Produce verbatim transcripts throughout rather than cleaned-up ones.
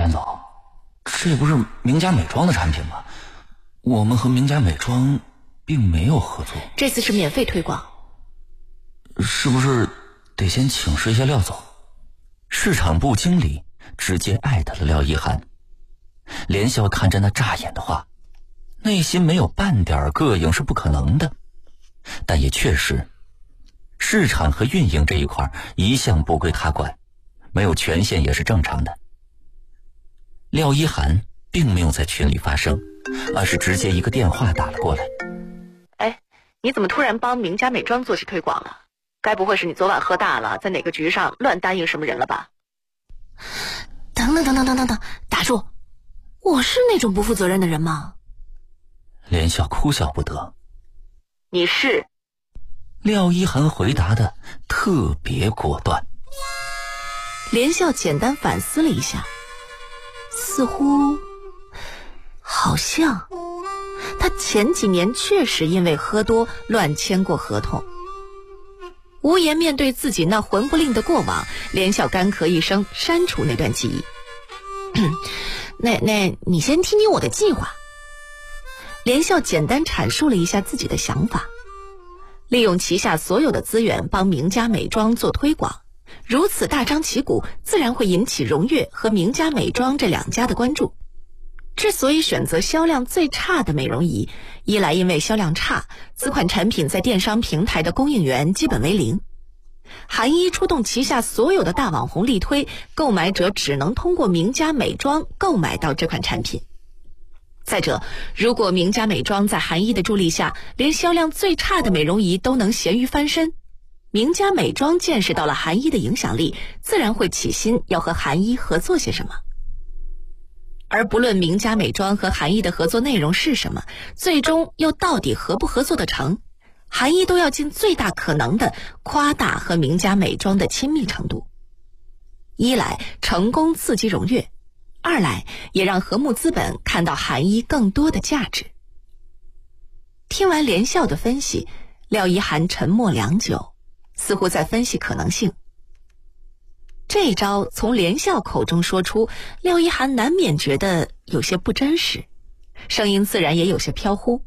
连总，这不是名家美妆的产品吗？我们和名家美妆并没有合作。 这次是免费推广。 是不是得先请示一下廖总？市场部经理直接艾特了廖一涵。连笑看着那乍眼的话，内心没有半点膈应是不可能的，但也确实，市场和运营这一块一向不归他管，没有权限也是正常的。廖一涵并没有在群里发声，而是直接一个电话打了过来。 哎，你怎么突然帮名家美妆做起推广了？该不会是你昨晚喝大了，在哪个局上乱答应什么人了吧？ 等等等等等等等，打住！我是那种不负责任的人吗？ 连笑哭笑不得。 你是？ 廖一涵回答的特别果断。 连笑简单反思了一下，似乎好像他前几年确实因为喝多乱签过合同。无言面对自己那混不吝的过往，连笑干咳一声删除那段记忆。那那你先听听我的计划。连笑简单阐述了一下自己的想法，利用旗下所有的资源帮名家美妆做推广，如此大张旗鼓，自然会引起荣悦和名家美妆这两家的关注。之所以选择销量最差的美容仪，一来因为销量差，此款产品在电商平台的供应源基本为零。韩一出动旗下所有的大网红力推，购买者只能通过名家美妆购买到这款产品。再者，如果名家美妆在韩一的助力下，连销量最差的美容仪都能咸鱼翻身，名家美妆见识到了韩一的影响力，自然会起心要和韩一合作些什么。而不论名家美妆和韩一的合作内容是什么，最终又到底合不合作的成，韩一都要尽最大可能的夸大和名家美妆的亲密程度。一来成功刺激荣悦，二来也让和睦资本看到韩一更多的价值。听完连笑的分析，廖一涵沉默良久，似乎在分析可能性。这一招从连笑口中说出，廖一涵难免觉得有些不真实，声音自然也有些飘忽。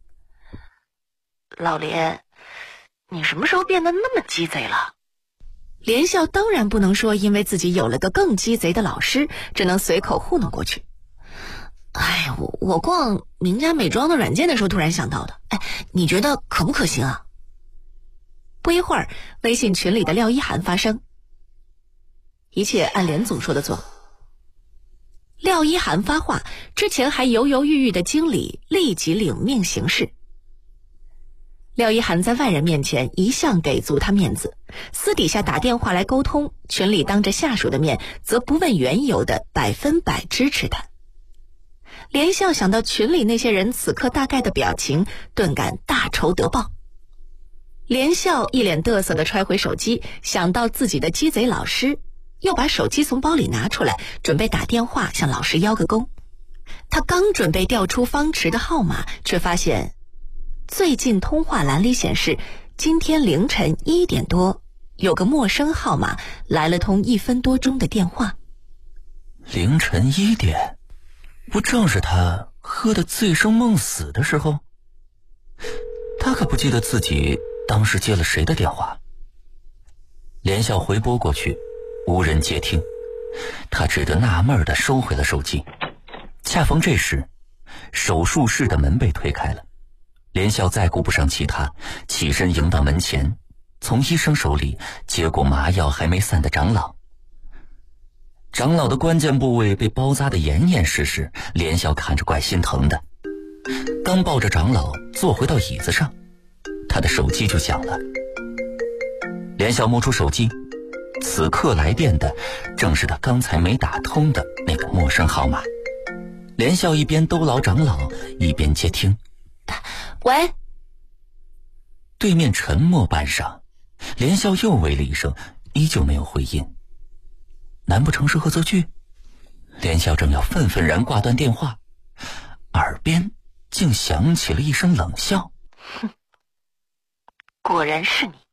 老连，你什么时候变得那么鸡贼了？ 连笑当然不能说因为自己有了个更鸡贼的老师，只能随口糊弄过去。哎，我我逛名家美妆的软件的时候突然想到的，哎，你觉得可不可行啊？不一会儿，微信群里的廖一涵发声。一切按连总说的做。廖一涵发话之前还犹犹豫豫的经理立即领命行事。廖一涵在外人面前一向给足他面子，私底下打电话来沟通，群里当着下属的面则不问缘由的百分百支持他。连笑想到群里那些人此刻大概的表情，顿感大仇得报。连笑一脸得瑟地揣回手机，想到自己的鸡贼老师，又把手机从包里拿出来，准备打电话向老师邀个功。他刚准备调出方池的号码，却发现最近通话栏里显示，今天凌晨一点多，有个陌生号码来了通一分多钟的电话。 凌晨一点，不正是他喝得醉生梦死的时候？他可不记得自己当时接了谁的电话。连笑回拨过去，无人接听，他只得纳闷地收回了手机。恰逢这时，手术室的门被推开了，连笑再顾不上其他，起身迎到门前，从医生手里接过麻药还没散的长老。长老的关键部位被包扎得严严实实，连笑看着怪心疼的。刚抱着长老坐回到椅子上，他的手机就响了。连笑摸出手机，此刻来电的正是他刚才没打通的那个陌生号码。连笑一边兜牢长老，一边接听。 喂。 对面沉默半晌，连笑又喂了一声，依旧没有回音。难不成是恶作剧？连笑正要愤愤然挂断电话，耳边竟响起了一声冷笑。 哼，果然是你。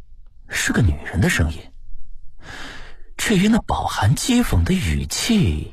是个女人的声音，至于那饱含讥讽的语气，